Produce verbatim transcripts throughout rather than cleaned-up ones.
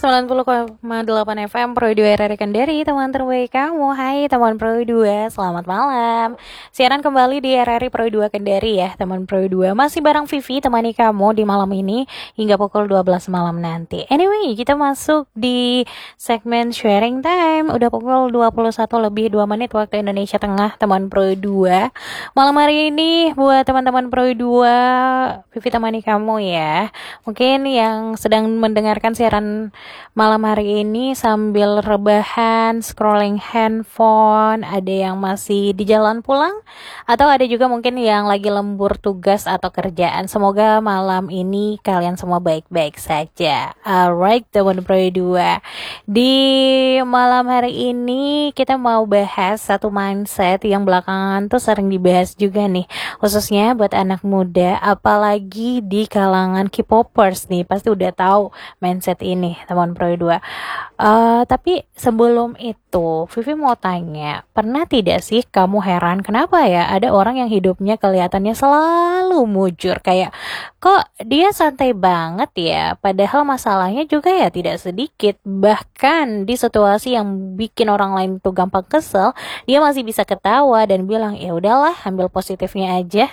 sembilan puluh koma delapan F M Pro dua R R Kendari, teman terbaik kamu. Hai teman Pro dua, selamat malam. Siaran kembali di R R I Pro dua Kendari ya, teman Pro dua. Masih bareng Vivi temani kamu di malam ini hingga pukul dua belas malam nanti. Anyway, kita masuk di segmen sharing time. Udah pukul dua puluh satu lebih dua menit waktu Indonesia Tengah, teman Pro dua. Malam hari ini buat teman-teman Pro dua, Vivi temani kamu ya. Mungkin yang sedang mendengarkan siaran malam hari ini sambil rebahan, scrolling handphone, ada yang masih di jalan pulang, atau ada juga mungkin yang lagi lembur tugas atau kerjaan. Semoga malam ini kalian semua baik-baik saja. Alright, teman Pro dua. Di malam hari ini kita mau bahas satu mindset yang belakangan tuh sering dibahas juga nih, khususnya buat anak muda, apalagi di kalangan K-popers nih, pasti udah tahu mindset ini, teman Pro dua. Uh, tapi sebelum itu, Vivi mau tanya, pernah tidak sih kamu heran kenapa ya ada orang yang hidupnya kelihatannya selalu mujur, kayak kok dia santai banget ya, padahal masalahnya juga ya tidak sedikit. Bahkan di situasi yang bikin orang lain tuh gampang kesel, dia masih bisa ketawa dan bilang ya udahlah, ambil positifnya aja.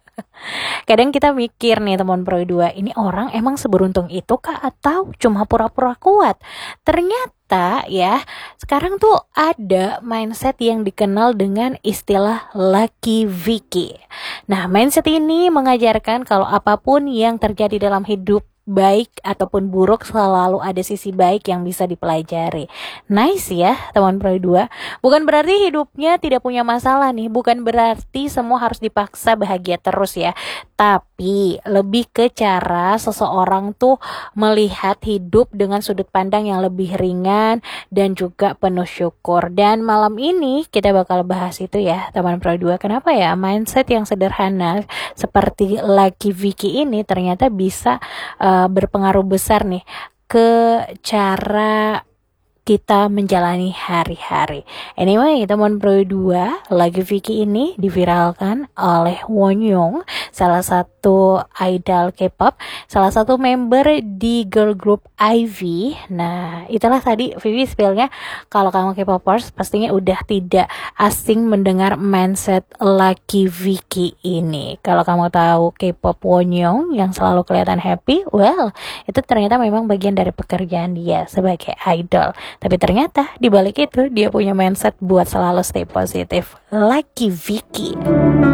Kadang kita mikir nih teman Pro dua, ini orang emang seberuntung itu kah atau cuma pura-pura kuat? Ternyata ya, sekarang tuh ada mindset yang dikenal dengan istilah Lucky Vicky. Nah, mindset ini mengajarkan kalau apapun yang terjadi dalam hidup, baik ataupun buruk, selalu ada sisi baik yang bisa dipelajari. Nice ya teman Pro dua. Bukan berarti hidupnya tidak punya masalah nih, bukan berarti semua harus dipaksa bahagia terus ya, tapi lebih ke cara seseorang tuh melihat hidup dengan sudut pandang yang lebih ringan dan juga penuh syukur. Dan malam ini kita bakal bahas itu ya teman Pro dua. Kenapa ya mindset yang sederhana seperti Lucky Vicky ini ternyata bisa uh, berpengaruh besar nih ke cara kita menjalani hari-hari. Anyway, teman Pro dua, Lucky Vicky ini diviralkan oleh Wonyoung, salah satu idol K-pop, salah satu member di girl group I V. Nah, itulah tadi Vivi spillnya. Kalau kamu K-popers pastinya udah tidak asing mendengar mindset Lucky Vicky ini. Kalau kamu tahu K-pop Wonyoung yang selalu kelihatan happy, well, itu ternyata memang bagian dari pekerjaan dia sebagai idol. Tapi ternyata di balik itu dia punya mindset buat selalu stay positif. Lucky Vicky.